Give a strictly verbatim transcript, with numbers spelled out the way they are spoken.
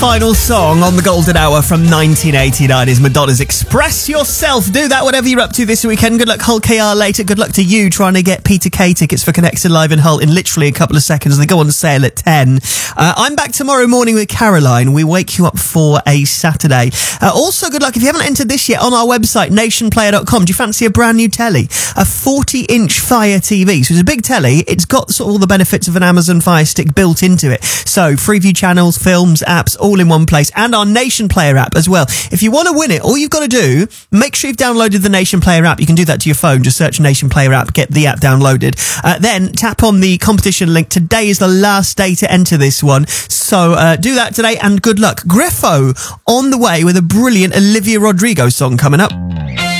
final song on the Golden Hour from nineteen eighty-nine is Madonna's Express Yourself. Do that, whatever you're up to this weekend. Good luck, Hull K R later. Good luck to you trying to get Peter Kay tickets for Connected Live in Hull in literally a couple of seconds. They go on sale at ten. Uh, I'm back tomorrow morning with Caroline. We wake you up for a Saturday. Uh, also, good luck if you haven't entered this yet on our website, nation player dot com. Do you fancy a brand new telly? A forty inch Fire T V. So it's a big telly. It's got sort of all the benefits of an Amazon Fire Stick built into it. So Freeview channels, films, apps, all in one place. And our Nation Player app as well. If you want to win it, all you've got to do, make sure you've downloaded the Nation Player app. You can do that to your phone. Just search Nation Player app, get the app downloaded. Uh, then tap on the competition link. Today is the last day to enter this one. So uh, do that today and good luck. Griffo on the way with a brilliant Olivia Rodrigo song coming up.